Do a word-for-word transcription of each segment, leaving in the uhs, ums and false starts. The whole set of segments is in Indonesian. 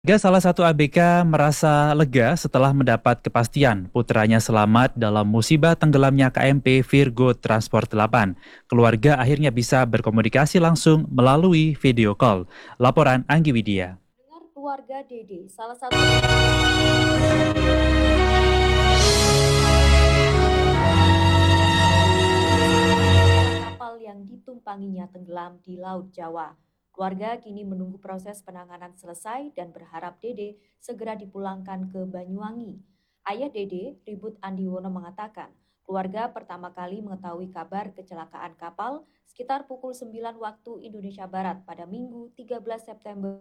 Hingga salah satu A B K merasa lega setelah mendapat kepastian putranya selamat dalam musibah tenggelamnya K M P Virgo Transport delapan. Keluarga akhirnya bisa berkomunikasi langsung melalui video call. Laporan Anggi Widya. Dengar keluarga Dede, salah satu kapal yang ditumpanginya tenggelam di Laut Jawa. Keluarga kini menunggu proses penanganan selesai dan berharap Dede segera dipulangkan ke Banyuwangi. Ayah Dede, Ribut Andiwono mengatakan, keluarga pertama kali mengetahui kabar kecelakaan kapal sekitar pukul sembilan waktu Indonesia Barat pada Minggu tiga belas September.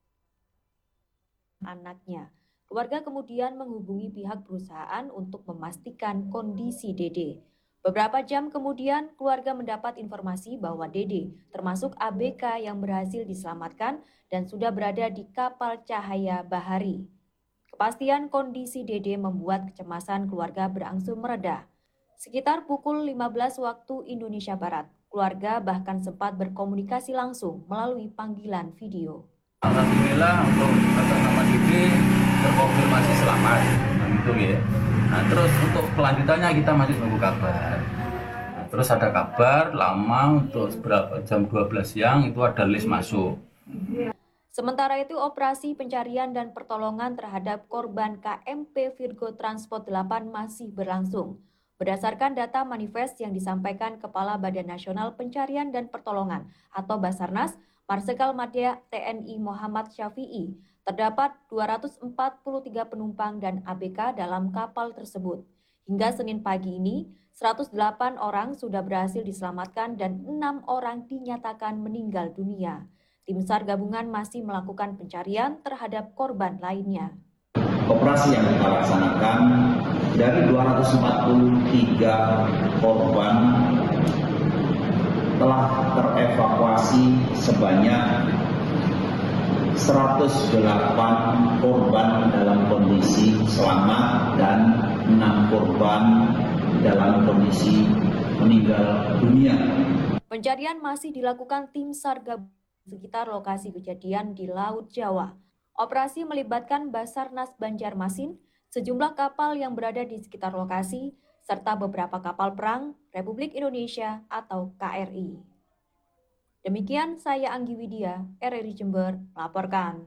Anaknya. Keluarga kemudian menghubungi pihak perusahaan untuk memastikan kondisi Dede. Beberapa jam kemudian, keluarga mendapat informasi bahwa Dede, termasuk A B K yang berhasil diselamatkan dan sudah berada di kapal Cahaya Bahari. Kepastian kondisi Dede membuat kecemasan keluarga berangsur mereda. Sekitar pukul lima belas waktu Indonesia Barat, keluarga bahkan sempat berkomunikasi langsung melalui panggilan video. Alhamdulillah untuk atas nama Dede terkonfirmasi selamat, nah, gitu ya. Nah terus untuk kelanjutannya kita masih tunggu kabar. Nah, terus ada kabar lama untuk berapa jam dua belas siang itu ada list masuk. Sementara itu operasi pencarian dan pertolongan terhadap korban K M P Virgo Transport delapan masih berlangsung. Berdasarkan data manifest yang disampaikan Kepala Badan Nasional Pencarian dan Pertolongan atau Basarnas, Marsikal Madya T N I Muhammad Syafi'i, terdapat dua ratus empat puluh tiga penumpang dan A B K dalam kapal tersebut. Hingga Senin pagi ini, seratus delapan orang sudah berhasil diselamatkan dan enam orang dinyatakan meninggal dunia. Tim SAR gabungan masih melakukan pencarian terhadap korban lainnya. Operasi yang kita laksanakan dari dua ratus empat puluh tiga korban telah terevakuasi sebanyak seratus delapan korban dalam kondisi selamat dan enam korban dalam kondisi meninggal dunia. Pencarian masih dilakukan tim SAR gabungan sekitar lokasi kejadian di Laut Jawa. Operasi melibatkan Basarnas Banjarmasin, sejumlah kapal yang berada di sekitar lokasi, serta beberapa kapal perang Republik Indonesia atau K R I. Demikian saya Anggi Widya, R R I Jember, melaporkan.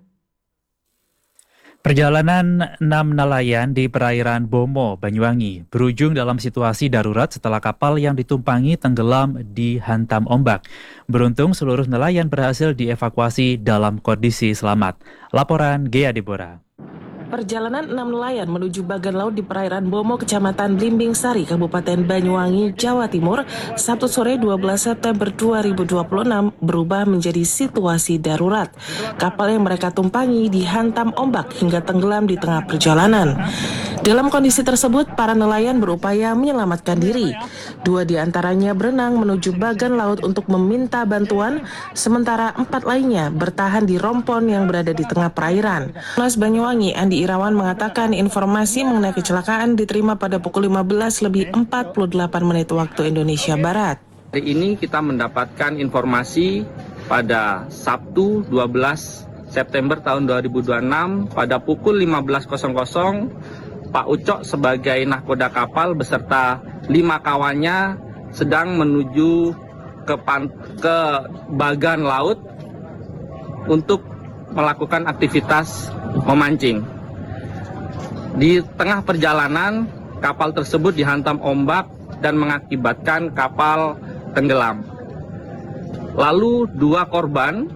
Perjalanan enam nelayan di perairan Bomo, Banyuwangi berujung dalam situasi darurat setelah kapal yang ditumpangi tenggelam dihantam ombak. Beruntung seluruh nelayan berhasil dievakuasi dalam kondisi selamat. Laporan Gea Deborah. Perjalanan enam nelayan menuju bagan laut di perairan Bomo, Kecamatan Blimbing Sari, Kabupaten Banyuwangi, Jawa Timur, Sabtu sore dua belas September dua ribu dua puluh enam berubah menjadi situasi darurat. Kapal yang mereka tumpangi dihantam ombak hingga tenggelam di tengah perjalanan. Dalam kondisi tersebut, para nelayan berupaya menyelamatkan diri. Dua di antaranya berenang menuju bagan laut untuk meminta bantuan, sementara empat lainnya bertahan di rompon yang berada di tengah perairan. Mas Banyuwangi, Andi Irawan mengatakan informasi mengenai kecelakaan diterima pada pukul lima belas lebih empat puluh delapan menit waktu Indonesia Barat. Hari ini kita mendapatkan informasi pada Sabtu dua belas September tahun dua ribu dua puluh enam pada pukul lima belas Pak Ucok sebagai nahkoda kapal beserta lima kawannya sedang menuju ke, pan, ke bagan laut untuk melakukan aktivitas memancing. Di tengah perjalanan, kapal tersebut dihantam ombak dan mengakibatkan kapal tenggelam. Lalu dua korban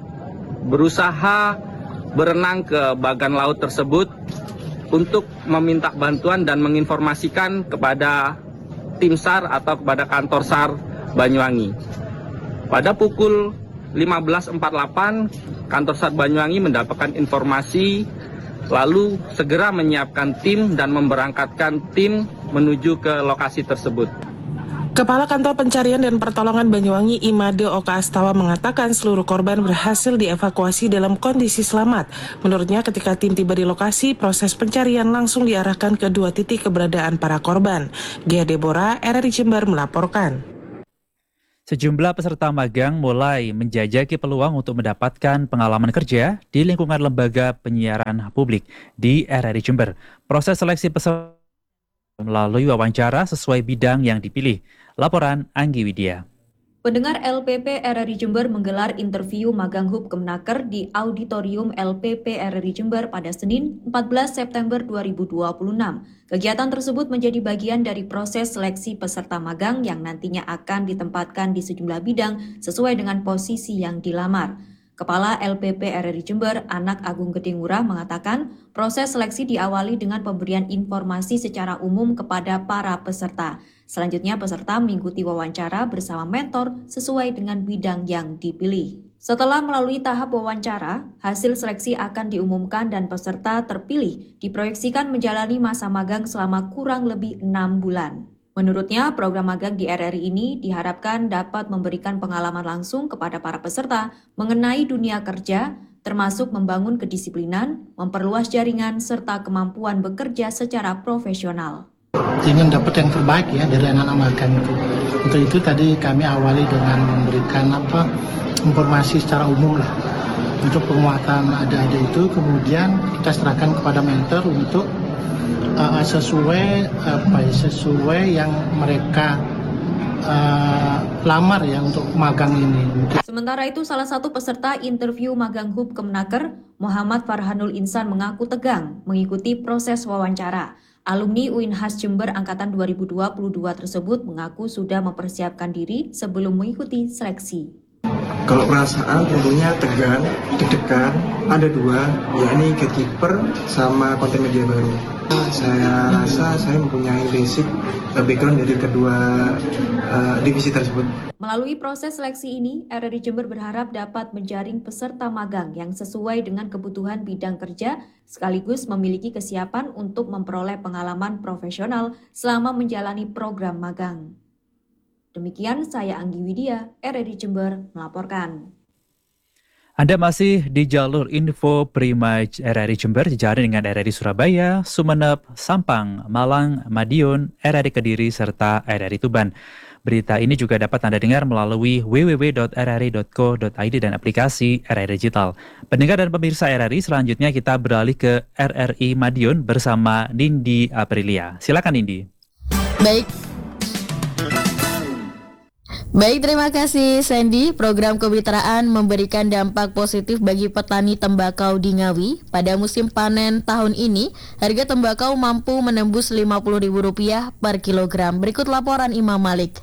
berusaha berenang ke bagan laut tersebut untuk meminta bantuan dan menginformasikan kepada tim SAR atau kepada kantor SAR Banyuwangi. Pada pukul lima belas empat puluh delapan, kantor SAR Banyuwangi mendapatkan informasi lalu segera menyiapkan tim dan memberangkatkan tim menuju ke lokasi tersebut. Kepala Kantor Pencarian dan Pertolongan Banyuwangi Imade Oka Astawa mengatakan seluruh korban berhasil dievakuasi dalam kondisi selamat. Menurutnya ketika tim tiba di lokasi, proses pencarian langsung diarahkan ke dua titik keberadaan para korban. Gea Deborah, R R I Jember melaporkan. Sejumlah peserta magang mulai menjajaki peluang untuk mendapatkan pengalaman kerja di lingkungan lembaga penyiaran publik di R R I Jember. Proses seleksi peserta melalui wawancara sesuai bidang yang dipilih. Laporan Anggi Widya. Pendengar L P P R R I Jember menggelar interview magang Hub Kemenaker di Auditorium L P P R R I Jember pada Senin empat belas September dua ribu dua puluh enam. Kegiatan tersebut menjadi bagian dari proses seleksi peserta magang yang nantinya akan ditempatkan di sejumlah bidang sesuai dengan posisi yang dilamar. Kepala L P P R R I Jember, Anak Agung Gedengurah mengatakan proses seleksi diawali dengan pemberian informasi secara umum kepada para peserta. Selanjutnya peserta mengikuti wawancara bersama mentor sesuai dengan bidang yang dipilih. Setelah melalui tahap wawancara, hasil seleksi akan diumumkan dan peserta terpilih diproyeksikan menjalani masa magang selama kurang lebih enam bulan. Menurutnya, program magang di R R I ini diharapkan dapat memberikan pengalaman langsung kepada para peserta mengenai dunia kerja, termasuk membangun kedisiplinan, memperluas jaringan, serta kemampuan bekerja secara profesional. Ingin dapat yang terbaik ya dari anak-anak magang itu. Untuk itu tadi kami awali dengan memberikan apa informasi secara umum lah untuk penguatan adik-adik itu, kemudian kita serahkan kepada mentor untuk uh, sesuai apa ya, sesuai yang mereka uh, lamar ya untuk magang ini. Sementara itu, salah satu peserta interview magang Hub Kemenaker, Muhammad Farhanul Insan mengaku tegang mengikuti proses wawancara. Alumni U I N H A S Jember Angkatan dua ribu dua puluh dua tersebut mengaku sudah mempersiapkan diri sebelum mengikuti seleksi. Kalau perasaan tentunya tegang, deg-degan, ada dua, yakni gatekeeper sama konten media baru. Saya rasa saya mempunyai basic background dari kedua uh, divisi tersebut. Melalui proses seleksi ini, R R I Jember berharap dapat menjaring peserta magang yang sesuai dengan kebutuhan bidang kerja, sekaligus memiliki kesiapan untuk memperoleh pengalaman profesional selama menjalani program magang. Demikian saya Anggi Widya, R R I Jember melaporkan. Anda masih di jalur info Prima R R I Jember, jejaring dengan R R I Surabaya, Sumeneb, Sampang, Malang, Madiun, R R I Kediri, serta R R I Tuban. Berita ini juga dapat Anda dengar melalui w w w titik r r i titik co titik i d dan aplikasi R R I Digital. Pendengar dan pemirsa R R I, selanjutnya kita beralih ke R R I Madiun bersama Nindi Aprilia. Silakan Nindi. Baik. Baik, terima kasih Sandy. Program kemitraan memberikan dampak positif bagi petani tembakau di Ngawi. Pada musim panen tahun ini, harga tembakau mampu menembus lima puluh ribu rupiah per kilogram. Berikut laporan Imam Malik.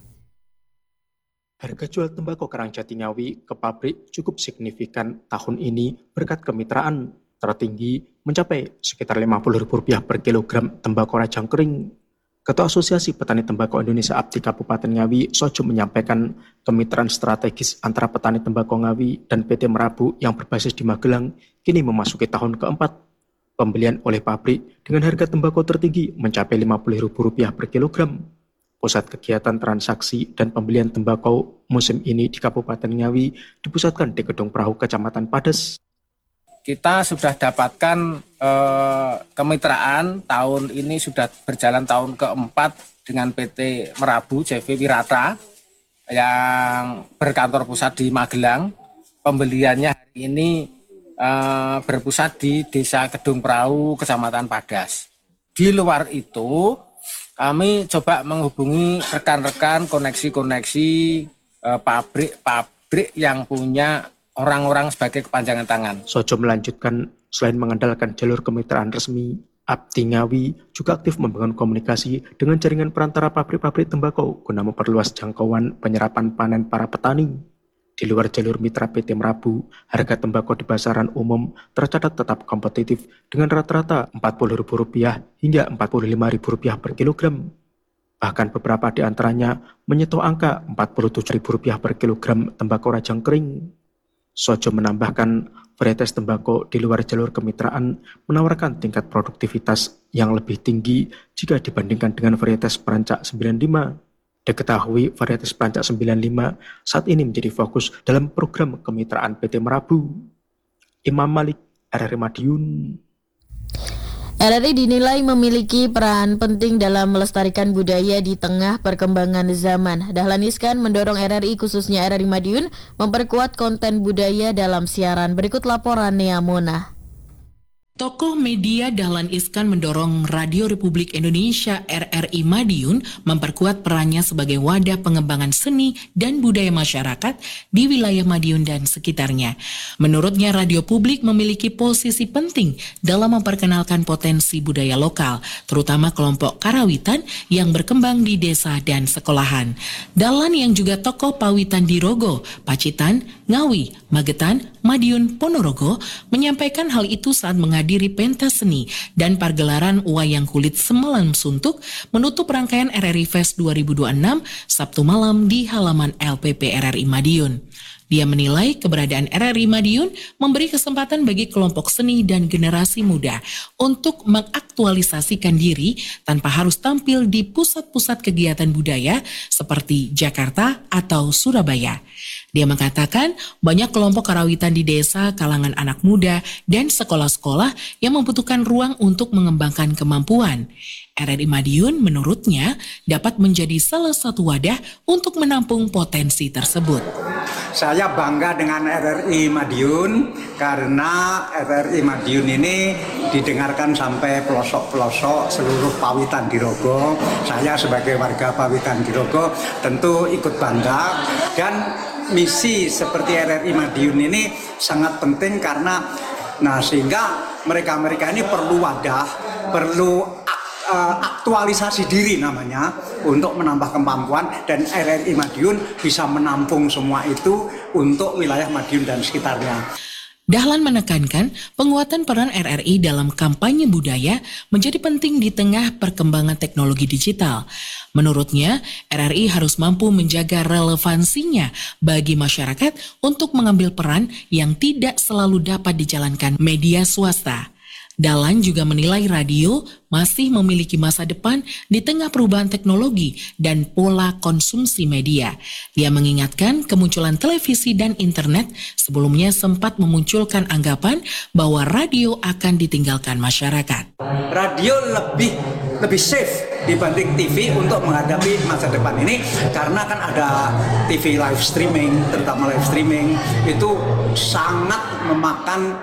Harga jual tembakau Karangjati Ngawi ke pabrik cukup signifikan tahun ini berkat kemitraan tertinggi mencapai sekitar lima puluh ribu rupiah per kilogram tembakau rajang kering. Ketua Asosiasi Petani Tembakau Indonesia A P T I Kabupaten Ngawi, Sojo, menyampaikan kemitraan strategis antara petani tembakau Ngawi dan P T Merabu yang berbasis di Magelang kini memasuki tahun keempat. Pembelian oleh pabrik dengan harga tembakau tertinggi mencapai lima puluh ribu rupiah per kilogram. Pusat kegiatan transaksi dan pembelian tembakau musim ini di Kabupaten Ngawi dipusatkan di Gedung Perahu Kecamatan Padas. Kita sudah dapatkan eh, kemitraan tahun ini sudah berjalan tahun keempat dengan P T Merabu J V Wirata yang berkantor pusat di Magelang. Pembeliannya hari ini eh, berpusat di Desa Gedung Perahu Kecamatan Padas. Di luar itu kami coba menghubungi rekan-rekan koneksi-koneksi eh, pabrik-pabrik yang punya orang-orang sebagai kepanjangan tangan. Sojo melanjutkan, selain mengandalkan jalur kemitraan resmi, A P T I Ngawi juga aktif membangun komunikasi dengan jaringan perantara pabrik-pabrik tembakau guna memperluas jangkauan penyerapan panen para petani. Di luar jalur mitra P T Merabu, harga tembakau di pasaran umum tercatat tetap kompetitif dengan rata-rata empat puluh ribu rupiah hingga empat puluh lima ribu rupiah per kilogram. Bahkan beberapa di antaranya menyentuh angka empat puluh tujuh ribu rupiah per kilogram tembakau rajang kering. Sojo menambahkan, varietas tembakau di luar jalur kemitraan menawarkan tingkat produktivitas yang lebih tinggi jika dibandingkan dengan varietas perancak sembilan puluh lima. Diketahui varietas perancak sembilan puluh lima saat ini menjadi fokus dalam program kemitraan P T Merabu. Imam Malik, R R I Madiun. R R I dinilai memiliki peran penting dalam melestarikan budaya di tengah perkembangan zaman. Dahlan Iskan mendorong R R I khususnya R R I Madiun memperkuat konten budaya dalam siaran. Berikut laporan Nea Mona. Tokoh media Dahlan Iskan mendorong Radio Republik Indonesia R R I Madiun memperkuat perannya sebagai wadah pengembangan seni dan budaya masyarakat di wilayah Madiun dan sekitarnya. Menurutnya, radio publik memiliki posisi penting dalam memperkenalkan potensi budaya lokal, terutama kelompok karawitan yang berkembang di desa dan sekolahan. Dahlan yang juga tokoh Pawitan di Rogo, Pacitan, Ngawi, Magetan, Madiun, Ponorogo menyampaikan hal itu saat menghadiri pentas seni dan pargelaran wayang kulit Semalam Suntuk menutup rangkaian R R I Fest dua ribu dua puluh enam Sabtu malam di halaman L P P R R I Madiun. Dia menilai keberadaan R R I Madiun memberi kesempatan bagi kelompok seni dan generasi muda untuk mengaktualisasikan diri tanpa harus tampil di pusat-pusat kegiatan budaya seperti Jakarta atau Surabaya. Dia mengatakan banyak kelompok karawitan di desa, kalangan anak muda, dan sekolah-sekolah yang membutuhkan ruang untuk mengembangkan kemampuan. R R I Madiun menurutnya dapat menjadi salah satu wadah untuk menampung potensi tersebut. Saya bangga dengan R R I Madiun karena R R I Madiun ini didengarkan sampai pelosok-pelosok seluruh Pawitan di Rogo. Saya sebagai warga Pawitan di Rogo tentu ikut bangga, dan misi seperti R R I Madiun ini sangat penting karena nah sehingga mereka-mereka ini perlu wadah, perlu Uh, aktualisasi diri namanya untuk menambah kemampuan, dan R R I Madiun bisa menampung semua itu untuk wilayah Madiun dan sekitarnya. Dahlan menekankan penguatan peran R R I dalam kampanye budaya menjadi penting di tengah perkembangan teknologi digital. Menurutnya, R R I harus mampu menjaga relevansinya bagi masyarakat untuk mengambil peran yang tidak selalu dapat dijalankan media swasta. Dahlan juga menilai radio masih memiliki masa depan di tengah perubahan teknologi dan pola konsumsi media. Dia mengingatkan kemunculan televisi dan internet sebelumnya sempat memunculkan anggapan bahwa radio akan ditinggalkan masyarakat. Radio lebih lebih safe dibanding T V untuk menghadapi masa depan ini, karena kan ada T V live streaming, terutama live streaming itu sangat memakan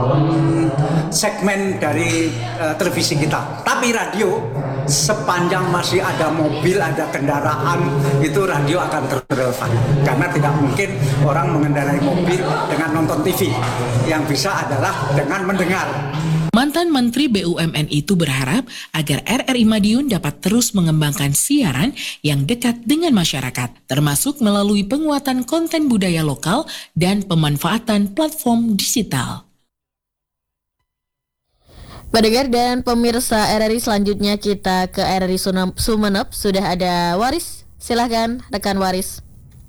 um, segmen dari uh, televisi kita. Tapi radio sepanjang masih ada mobil, ada kendaraan, itu radio akan terrelevan, karena tidak mungkin orang mengendarai mobil dengan nonton T V. Yang bisa adalah dengan mendengar. Mantan Menteri B U M N itu berharap agar R R I Madiun dapat terus mengembangkan siaran yang dekat dengan masyarakat, termasuk melalui penguatan konten budaya lokal dan pemanfaatan platform digital. Pendengar dan pemirsa R R I, selanjutnya kita ke R R I Sumeneb. Sudah ada Waris, silahkan rekan Waris.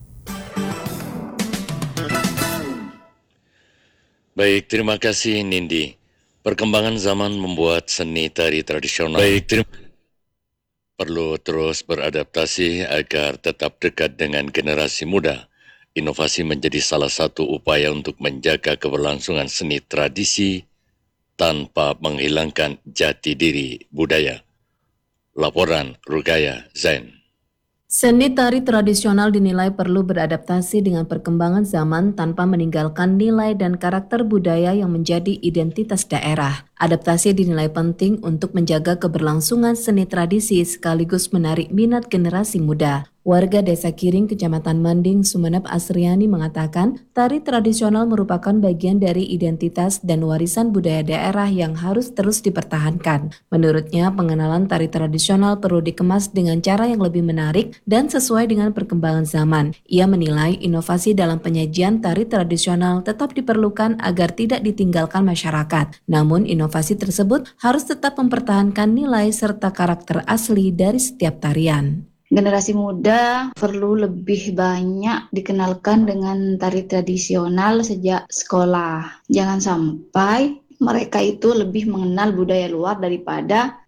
Baik, terima kasih Nindi. Perkembangan zaman membuat seni tari tradisional Baik, terima perlu terus beradaptasi agar tetap dekat dengan generasi muda. Inovasi menjadi salah satu upaya untuk menjaga keberlangsungan seni tradisi tanpa menghilangkan jati diri budaya. Laporan Rugaya Zain. Seni tari tradisional dinilai perlu beradaptasi dengan perkembangan zaman tanpa meninggalkan nilai dan karakter budaya yang menjadi identitas daerah. Adaptasi dinilai penting untuk menjaga keberlangsungan seni tradisi sekaligus menarik minat generasi muda. Warga Desa Kiring, Kecamatan Manding, Sumeneb, Asriani mengatakan tari tradisional merupakan bagian dari identitas dan warisan budaya daerah yang harus terus dipertahankan. Menurutnya, pengenalan tari tradisional perlu dikemas dengan cara yang lebih menarik dan sesuai dengan perkembangan zaman. Ia menilai inovasi dalam penyajian tari tradisional tetap diperlukan agar tidak ditinggalkan masyarakat. Namun, inovasi tersebut harus tetap mempertahankan nilai serta karakter asli dari setiap tarian. Generasi muda perlu lebih banyak dikenalkan dengan tari tradisional sejak sekolah. Jangan sampai mereka itu lebih mengenal budaya luar daripada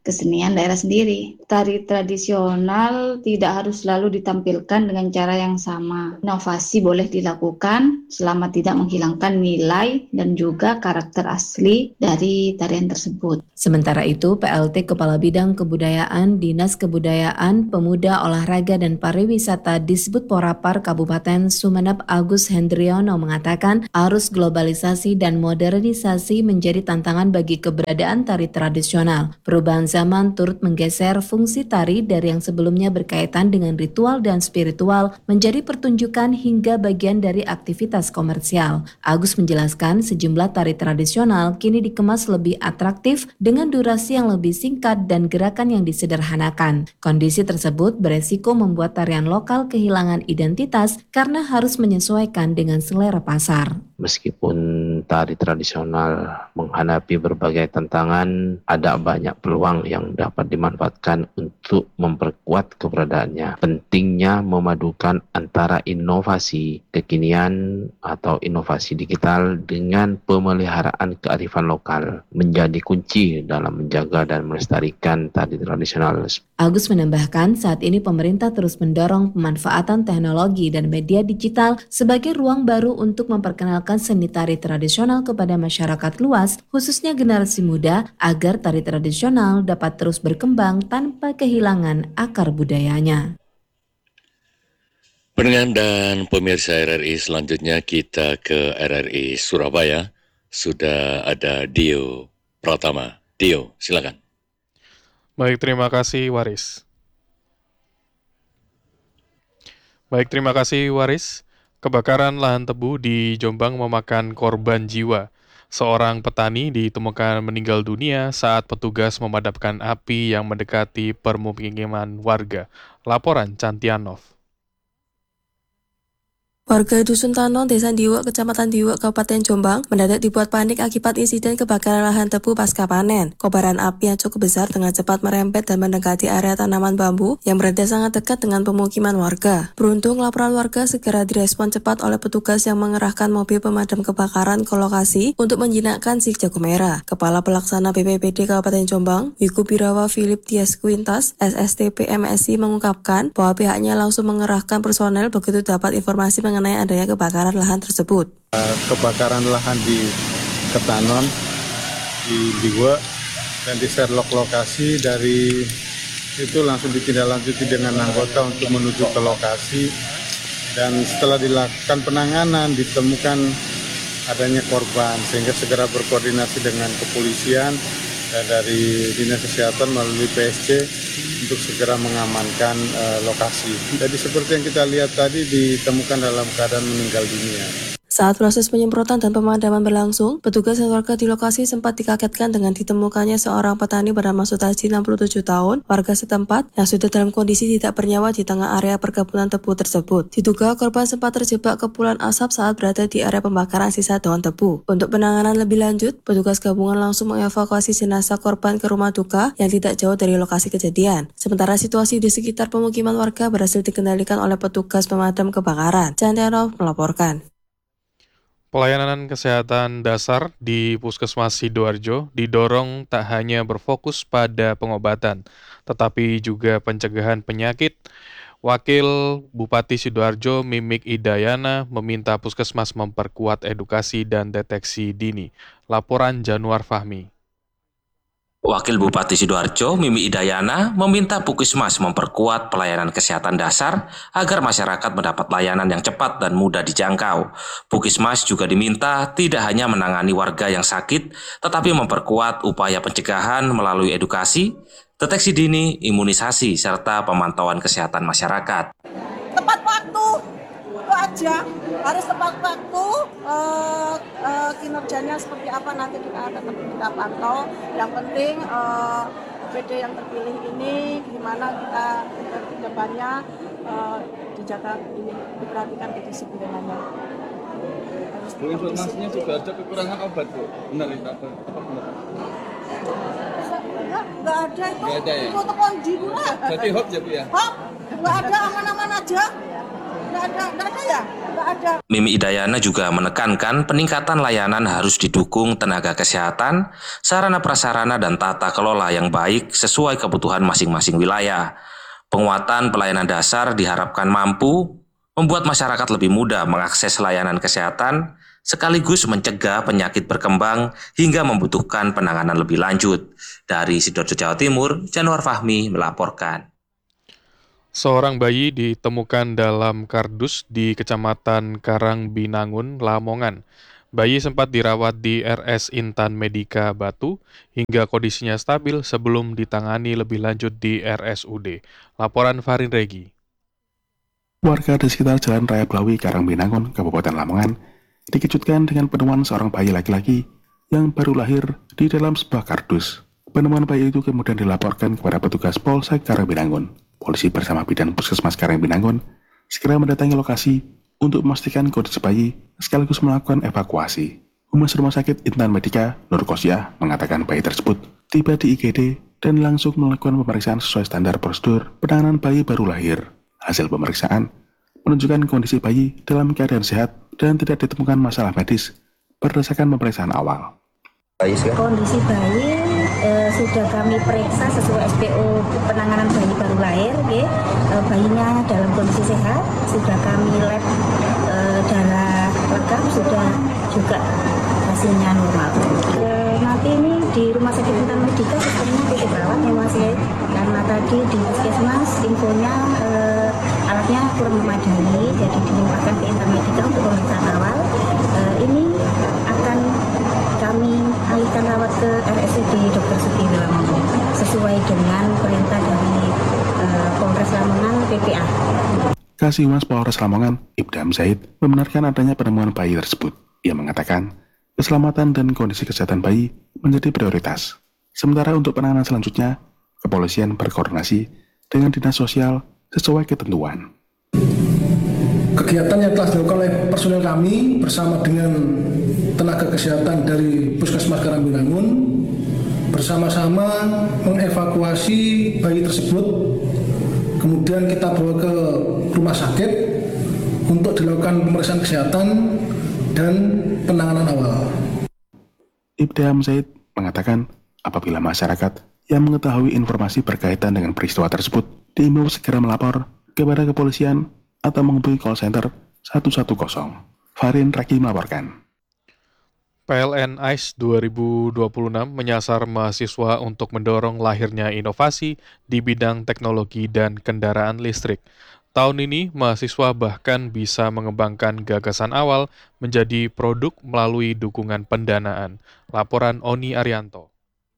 kesenian daerah sendiri. Tari tradisional tidak harus selalu ditampilkan dengan cara yang sama. Inovasi boleh dilakukan selama tidak menghilangkan nilai dan juga karakter asli dari tarian tersebut. Sementara itu, P L T Kepala Bidang Kebudayaan Dinas Kebudayaan, Pemuda, Olahraga dan Pariwisata Disbud Porapar Kabupaten Sumeneb Agus Hendriono mengatakan arus globalisasi dan modernisasi menjadi tantangan bagi keberadaan tari tradisional. Perubahan zaman turut menggeser fungsi tari dari yang sebelumnya berkaitan dengan ritual dan spiritual menjadi pertunjukan hingga bagian dari aktivitas komersial. Agus menjelaskan sejumlah tari tradisional kini dikemas lebih atraktif dengan durasi yang lebih singkat dan gerakan yang disederhanakan. Kondisi tersebut beresiko membuat tarian lokal kehilangan identitas karena harus menyesuaikan dengan selera pasar. Meskipun tari tradisional menghadapi berbagai tantangan, ada banyak peluang yang dapat dimanfaatkan untuk memperkuat keberadaannya. Pentingnya memadukan antara inovasi kekinian atau inovasi digital dengan pemeliharaan kearifan lokal menjadi kunci dalam menjaga dan melestarikan tari tradisional. Agus menambahkan saat ini pemerintah terus mendorong pemanfaatan teknologi dan media digital sebagai ruang baru untuk memperkenalkan seni tari tradisional kepada masyarakat luas, khususnya generasi muda, agar tari tradisional dapat terus berkembang tanpa kehilangan akar budayanya. Pendengar dan pemirsa R R I, selanjutnya kita ke R R I Surabaya. Sudah ada Dio Pratama. Dio, silakan. Baik, terima kasih Waris. Baik, terima kasih Waris. Kebakaran lahan tebu di Jombang memakan korban jiwa. Seorang petani ditemukan meninggal dunia saat petugas memadamkan api yang mendekati permukiman warga. Laporan Cantianov. Warga Dusun Tanon, Desa Diwek, Kecamatan Diwek, Kabupaten Jombang mendadak dibuat panik akibat insiden kebakaran lahan tebu pasca panen. Kobaran api yang cukup besar dengan cepat merembet dan mendekati area tanaman bambu yang berada sangat dekat dengan pemukiman warga. Beruntung laporan warga segera direspon cepat oleh petugas yang mengerahkan mobil pemadam kebakaran ke lokasi untuk menjinakkan si jago merah. Kepala Pelaksana B P B D Kabupaten Jombang, Wiku Birawa Philip Tias Quintas, S S T P M S I mengungkapkan bahwa pihaknya langsung mengerahkan personel begitu dapat informasi mengenai mengenai adanya kebakaran lahan tersebut. Kebakaran lahan di Ketanon, di Diwe, dan di Sherlock lokasi dari itu langsung ditindaklanjuti dengan anggota untuk menuju ke lokasi, dan setelah dilakukan penanganan ditemukan adanya korban sehingga segera berkoordinasi dengan kepolisian dan dari Dinas Kesehatan melalui P S C untuk segera mengamankan uh, lokasi. Jadi seperti yang kita lihat tadi ditemukan dalam keadaan meninggal dunia. Saat proses penyemprotan dan pemadaman berlangsung, petugas dan warga di lokasi sempat dikagetkan dengan ditemukannya seorang petani bernama Sutaji enam puluh tujuh tahun, warga setempat yang sudah dalam kondisi tidak bernyawa di tengah area perkebunan tebu tersebut. Diduga korban sempat terjebak kepulan asap saat berada di area pembakaran sisa daun tebu. Untuk penanganan lebih lanjut, petugas gabungan langsung mengevakuasi jenazah korban ke rumah duka yang tidak jauh dari lokasi kejadian. Sementara situasi di sekitar pemukiman warga berhasil dikendalikan oleh petugas pemadam kebakaran. Cantianov melaporkan. Pelayanan kesehatan dasar di Puskesmas Sidoarjo didorong tak hanya berfokus pada pengobatan, tetapi juga pencegahan penyakit. Wakil Bupati Sidoarjo Mimik Idayana meminta Puskesmas memperkuat edukasi dan deteksi dini. Laporan Januar Fahmi. Wakil Bupati Sidoarjo, Mimi Idayana, meminta Puskesmas memperkuat pelayanan kesehatan dasar agar masyarakat mendapat layanan yang cepat dan mudah dijangkau. Puskesmas juga diminta tidak hanya menangani warga yang sakit, tetapi memperkuat upaya pencegahan melalui edukasi, deteksi dini, imunisasi, serta pemantauan kesehatan masyarakat. Tepat waktu, itu aja. Harus tepat waktu, uh, uh, kinerjanya seperti apa nanti kita tetap kita pantau. Yang penting uh, B D yang terpilih ini gimana kita ke depannya uh, dijaga, ini, diperhatikan kedisiplinannya. Bu, informasinya juga ada kekurangan obat, Bu. Benar itu apa? Apa benar? Enggak, enggak ada itu. Enggak ada ya? Itu tekondi pula. Jadi hoax ya, Bu ya? Hoax, enggak ada, aman-aman aja. Enggak ada, enggak ada ya? nggak ada. Mimi Idayana juga menekankan peningkatan layanan harus didukung tenaga kesehatan, sarana prasarana dan tata kelola yang baik sesuai kebutuhan masing-masing wilayah. Penguatan pelayanan dasar diharapkan mampu membuat masyarakat lebih mudah mengakses layanan kesehatan, sekaligus mencegah penyakit berkembang hingga membutuhkan penanganan lebih lanjut. Dari Sidoarjo, Jawa Timur, Januar Fahmi melaporkan. Seorang bayi ditemukan dalam kardus di Kecamatan Karangbinangun, Lamongan. Bayi sempat dirawat di R S Intan Medika Batu hingga kondisinya stabil sebelum ditangani lebih lanjut di R S U D. Laporan Farin Regi. Warga di sekitar Jalan Raya Blawi, Karangbinangun, Kabupaten Lamongan, dikejutkan dengan penemuan seorang bayi laki-laki yang baru lahir di dalam sebuah kardus. Penemuan bayi itu kemudian dilaporkan kepada petugas Polsek Karangbinangun. Polisi bersama Bidan Puskesmas Karangbinangun segera mendatangi lokasi untuk memastikan kondisi bayi sekaligus melakukan evakuasi. Humas Rumah Sakit Intan Medika, Nur Kosyah, mengatakan bayi tersebut tiba di I G D dan langsung melakukan pemeriksaan sesuai standar prosedur penanganan bayi baru lahir. Hasil pemeriksaan menunjukkan kondisi bayi dalam keadaan sehat dan tidak ditemukan masalah medis berdasarkan pemeriksaan awal. Kondisi bayi eh, sudah kami periksa sesuai S P O penanganan bayi baru lahir, okay. eh, bayinya dalam kondisi sehat, sudah kami lab eh, darah lengkap, sudah juga hasilnya normal. Eh, nanti ini di Rumah Sakit Intan Medika sistemnya titik rawat ya Mas ya, karena tadi di puskesmas infonya eh, alatnya kurang memadai, jadi dilimpahkan ke Intan Medika untuk pemeriksaan awal. Eh, ini akan kami alihkan rawat ke R S U D Dokter Sutiri Lamongan sesuai dengan perintah dari uh, Polres Lamongan P P A. Kasih Humas Polres Lamongan, Ibdam Zaid, membenarkan adanya penemuan bayi tersebut. Ia mengatakan, keselamatan dan kondisi kesehatan bayi menjadi prioritas. Sementara untuk penanganan selanjutnya, kepolisian berkoordinasi dengan dinas sosial sesuai ketentuan. Kegiatan yang telah dilakukan oleh personel kami bersama dengan tenaga kesehatan dari Puskesmas Karangbinangun bersama-sama mengevakuasi bayi tersebut, kemudian kita bawa ke rumah sakit untuk dilakukan pemeriksaan kesehatan dan penanganan awal. Ibdam Zaid mengatakan apabila masyarakat yang mengetahui informasi berkaitan dengan peristiwa tersebut diimbau segera melapor kepada kepolisian atau menghubungi call center satu satu nol. Farin Raki melaporkan. P L N A I S dua ribu dua puluh enam menyasar mahasiswa untuk mendorong lahirnya inovasi di bidang teknologi dan kendaraan listrik. Tahun ini, mahasiswa bahkan bisa mengembangkan gagasan awal menjadi produk melalui dukungan pendanaan. Laporan Oni Arianto.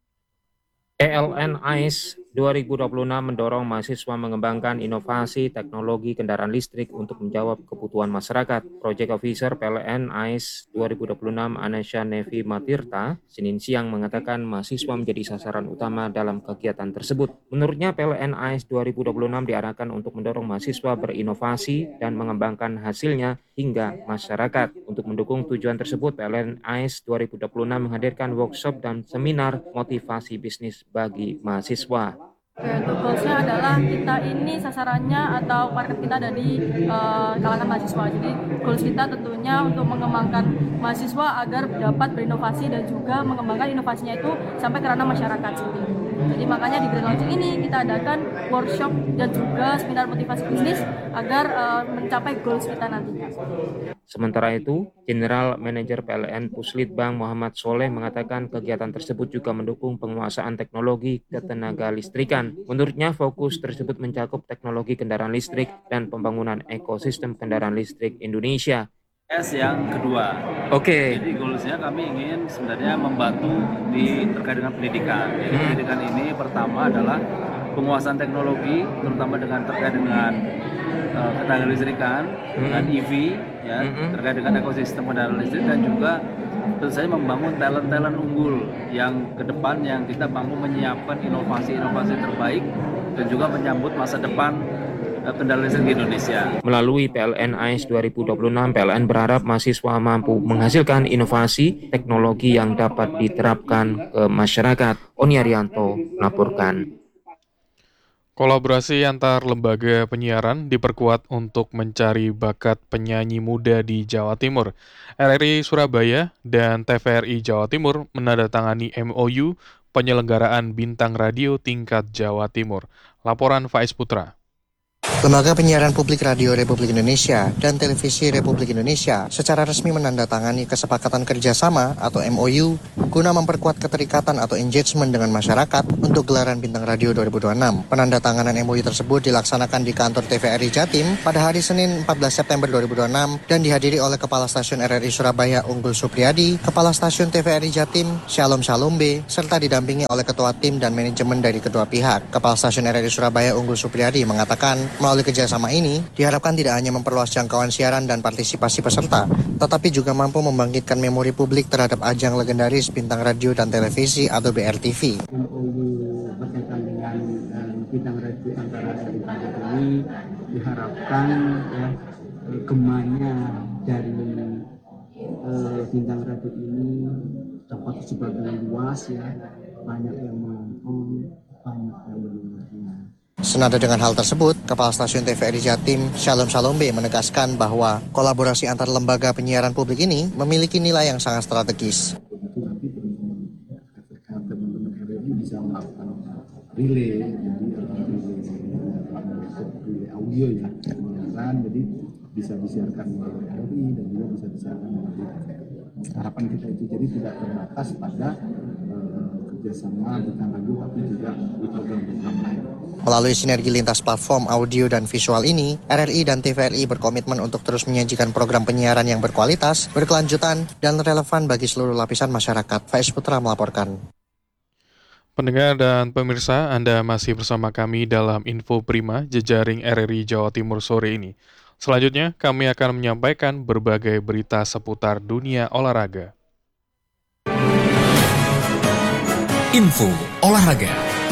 P L N A I S dua ribu dua puluh enam mendorong mahasiswa mengembangkan inovasi teknologi kendaraan listrik untuk menjawab kebutuhan masyarakat. Project Officer P L N A I S dua ribu dua puluh enam Anesha Nevi Matirta Senin siang mengatakan mahasiswa menjadi sasaran utama dalam kegiatan tersebut. Menurutnya P L N A I S dua ribu dua puluh enam diarahkan untuk mendorong mahasiswa berinovasi dan mengembangkan hasilnya hingga masyarakat. Untuk mendukung tujuan tersebut, P L N A I S dua ribu dua puluh enam menghadirkan workshop dan seminar motivasi bisnis bagi mahasiswa. Yaitu goalsnya adalah kita ini sasarannya atau market kita ada di uh, kalangan mahasiswa. Jadi goals kita tentunya untuk mengembangkan mahasiswa agar dapat berinovasi dan juga mengembangkan inovasinya itu sampai ke ranah masyarakat seperti itu. Jadi makanya di Grand Launching ini kita adakan workshop dan juga seminar motivasi bisnis agar uh, mencapai goals kita nantinya. Sementara itu, General Manager P L N Puslitbang Muhammad Soleh mengatakan kegiatan tersebut juga mendukung penguasaan teknologi ketenaga listrikan. Menurutnya, fokus tersebut mencakup teknologi kendaraan listrik dan pembangunan ekosistem kendaraan listrik Indonesia. S yang kedua. Oke. Okay. Jadi goalsnya kami ingin sebenarnya membantu di terkait dengan pendidikan. Jadi hmm. pendidikan ini pertama adalah penguasaan teknologi, terutama dengan terkait dengan uh, ketenaga listrikan, hmm. dengan E V, ya, hmm. terkait dengan ekosistem kendaraan listrik dan juga tentu saja membangun talent-talent unggul yang ke depan yang kita mampu menyiapkan inovasi-inovasi terbaik dan juga menyambut masa depan kendaraan listrik di Indonesia. Melalui P L N A I S dua ribu dua puluh enam, P L N berharap mahasiswa mampu menghasilkan inovasi teknologi yang dapat diterapkan ke masyarakat. Oni Arianto melaporkan. Kolaborasi antar lembaga penyiaran diperkuat untuk mencari bakat penyanyi muda di Jawa Timur. R R I Surabaya dan T V R I Jawa Timur menandatangani M O U penyelenggaraan bintang radio tingkat Jawa Timur. Laporan Faiz Putra. Lembaga Penyiaran Publik Radio Republik Indonesia dan Televisi Republik Indonesia secara resmi menandatangani kesepakatan kerjasama atau M O U guna memperkuat keterikatan atau engagement dengan masyarakat untuk gelaran Bintang Radio dua ribu dua puluh enam. Penandatanganan M O U tersebut dilaksanakan di kantor T V R I Jatim pada hari Senin empat belas September dua ribu dua puluh enam dan dihadiri oleh Kepala Stasiun R R I Surabaya Unggul Supriyadi, Kepala Stasiun T V R I Jatim Shalom Salombe, serta didampingi oleh Ketua Tim dan Manajemen dari kedua pihak. Kepala Stasiun R R I Surabaya Unggul Supriyadi mengatakan, melalui kerjasama ini, diharapkan tidak hanya memperluas jangkauan siaran dan partisipasi peserta, tetapi juga mampu membangkitkan memori publik terhadap ajang legendaris bintang radio dan televisi atau B R T V. M O U berkaitan dengan uh, bintang radio antara R R I ini diharapkan ya, gemanya dari uh, bintang radio ini dapat tersebar dengan luas ya, banyak yang menonton, banyak yang mendengarnya. Senada dengan hal tersebut, Kepala Stasiun T V R I Jatim Shalom Salombe menegaskan bahwa kolaborasi antar lembaga penyiaran publik ini memiliki nilai yang sangat strategis. Teman-teman R R I bisa melakukan relay, jadi relay audio ya, penyiaran, jadi bisa disiarkan melalui R R I dan juga bisa disiarkan melalui T V R I. Harapan kita itu jadi tidak terbatas pada uh, kerjasama bintang radio, tapi juga di program-program lain. Melalui sinergi lintas platform audio dan visual ini, R R I dan T V R I berkomitmen untuk terus menyajikan program penyiaran yang berkualitas, berkelanjutan, dan relevan bagi seluruh lapisan masyarakat. Faiz Putra melaporkan. Pendengar dan pemirsa, Anda masih bersama kami dalam Info Prima Jejaring R R I Jawa Timur sore ini. Selanjutnya, kami akan menyampaikan berbagai berita seputar dunia olahraga. Info Olahraga.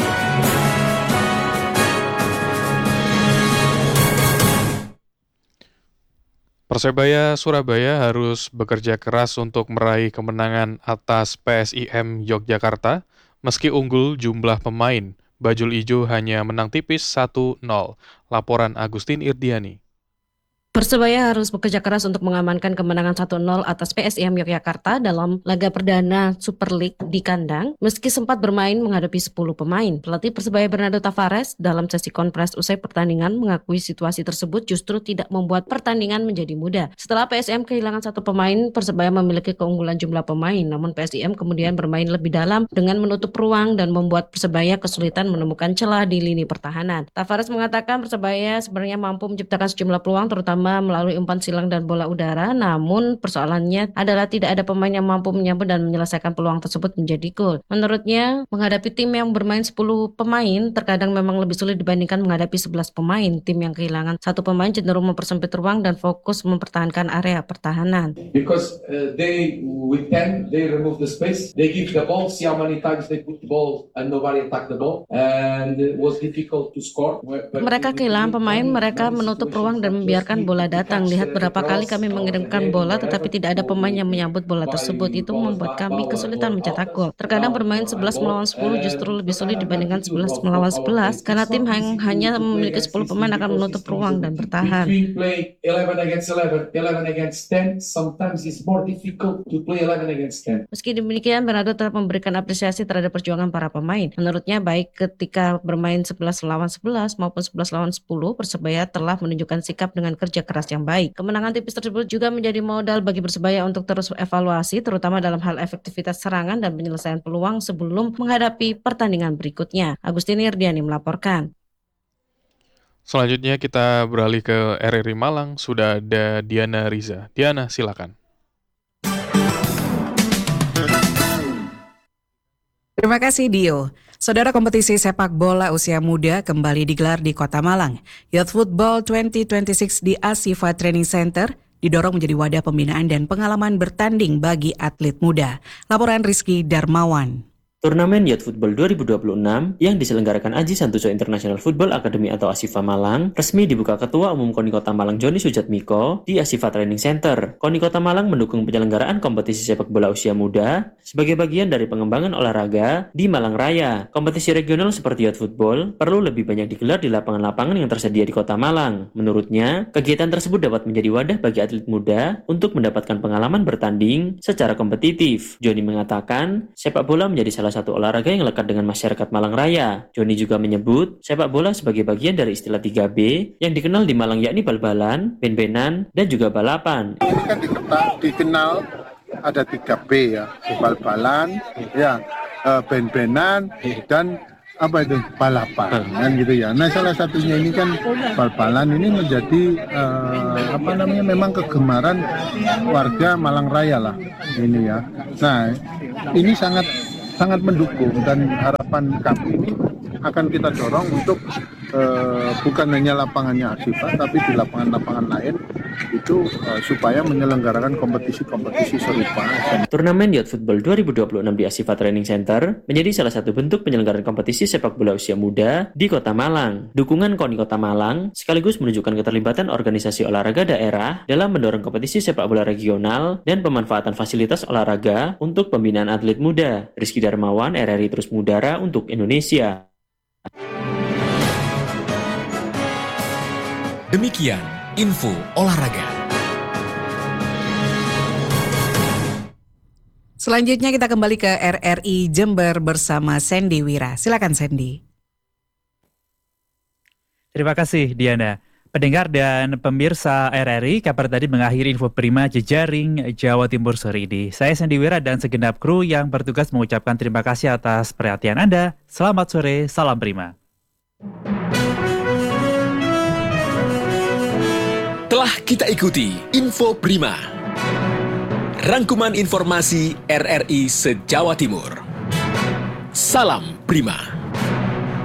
Persebaya Surabaya harus bekerja keras untuk meraih kemenangan atas P S I M Yogyakarta. Meski unggul jumlah pemain, Bajul Ijo hanya menang tipis satu nol. Laporan Agustin Irdiani. Persebaya harus bekerja keras untuk mengamankan kemenangan satu nol atas P S I M Yogyakarta dalam laga perdana Super League di kandang, meski sempat bermain menghadapi sepuluh pemain. Pelatih Persebaya Bernardo Tavares dalam sesi konferensi usai pertandingan mengakui situasi tersebut justru tidak membuat pertandingan menjadi mudah. Setelah P S I M kehilangan satu pemain, Persebaya memiliki keunggulan jumlah pemain, namun P S I M kemudian bermain lebih dalam dengan menutup ruang dan membuat Persebaya kesulitan menemukan celah di lini pertahanan. Tavares mengatakan Persebaya sebenarnya mampu menciptakan sejumlah peluang, terutama melalui umpan silang dan bola udara, namun persoalannya adalah tidak ada pemain yang mampu menyambut dan menyelesaikan peluang tersebut menjadi gol. Menurutnya, menghadapi tim yang bermain sepuluh pemain terkadang memang lebih sulit dibandingkan menghadapi sebelas pemain. Tim yang kehilangan satu pemain cenderung mempersempit ruang dan fokus mempertahankan area pertahanan. Because uh, they with ten they remove the space, they give the ball, see how many times they put the ball and nobody attack the ball, and it was difficult to score. Mereka kehilangan pemain, mereka menutup ruang dan membiarkan bola datang. Lihat berapa kali kami mengirimkan bola tetapi tidak ada pemain yang menyambut bola tersebut. Itu membuat kami kesulitan mencetak gol. Terkadang bermain sebelas melawan sepuluh justru lebih sulit dibandingkan sebelas melawan sebelas karena tim yang hanya memiliki sepuluh pemain akan menutup ruang dan bertahan. Meski demikian, Bernardo tetap memberikan apresiasi terhadap perjuangan para pemain. Menurutnya, baik ketika bermain sebelas lawan sebelas maupun sebelas lawan sepuluh, Persebaya telah menunjukkan sikap dengan kerja keras yang baik. Kemenangan tipis tersebut juga menjadi modal bagi Persebaya untuk terus evaluasi, terutama dalam hal efektivitas serangan dan penyelesaian peluang sebelum menghadapi pertandingan berikutnya. Agustin Irdiani melaporkan. Selanjutnya kita beralih ke R R I Malang, sudah ada Diana Riza. Diana, silakan. Terima kasih Dio. Saudara, kompetisi sepak bola usia muda kembali digelar di Kota Malang. Youth Football dua ribu dua puluh enam di Asifa Training Center didorong menjadi wadah pembinaan dan pengalaman bertanding bagi atlet muda. Laporan Rizky Darmawan. Turnamen Youth Football dua ribu dua puluh enam yang diselenggarakan Aji Santoso International Football Academy atau Asifa Malang resmi dibuka Ketua Umum KONI Kota Malang Joni Sujatmiko di Asifa Training Center. KONI Kota Malang mendukung penyelenggaraan kompetisi sepak bola usia muda sebagai bagian dari pengembangan olahraga di Malang Raya. Kompetisi regional seperti Youth Football perlu lebih banyak digelar di lapangan-lapangan yang tersedia di Kota Malang. Menurutnya, kegiatan tersebut dapat menjadi wadah bagi atlet muda untuk mendapatkan pengalaman bertanding secara kompetitif. Joni mengatakan, sepak bola menjadi salah satu olahraga yang lekat dengan masyarakat Malang Raya. Joni juga menyebut sepak bola sebagai bagian dari istilah tiga B yang dikenal di Malang yakni bal-balan, ben-benan, dan juga balapan. Ini kan dikenal, dikenal ada tiga B ya, bal-balan, ya, ben-benan, dan apa itu balapan kan gitu ya. Nah salah satunya ini kan bal-balan ini menjadi uh, apa namanya memang kegemaran warga Malang Raya lah ini ya. Nah ini sangat sangat mendukung dan harapan kami ini akan kita dorong untuk uh, bukan hanya lapangannya Asifa tapi di lapangan-lapangan lain itu uh, supaya menyelenggarakan kompetisi-kompetisi serupa. Turnamen Youth Football dua ribu dua puluh enam di Asifa Training Center menjadi salah satu bentuk penyelenggaraan kompetisi sepak bola usia muda di Kota Malang. Dukungan KONI Kota Malang sekaligus menunjukkan keterlibatan organisasi olahraga daerah dalam mendorong kompetisi sepak bola regional dan pemanfaatan fasilitas olahraga untuk pembinaan atlet muda. Rizky Darmawan, R R I Terus Mudara untuk Indonesia. Demikian info olahraga. Selanjutnya kita kembali ke R R I Jember bersama Sandy Wira. Silakan Sandy. Terima kasih Diana. Pendengar dan pemirsa R R I, kabar tadi mengakhiri info prima jejaring Jawa Timur sore ini. Saya Sandy Wira dan segenap kru yang bertugas mengucapkan terima kasih atas perhatian Anda. Selamat sore, salam prima. Telah kita ikuti Info Prima. Rangkuman informasi R R I se-Jawa Timur. Salam Prima.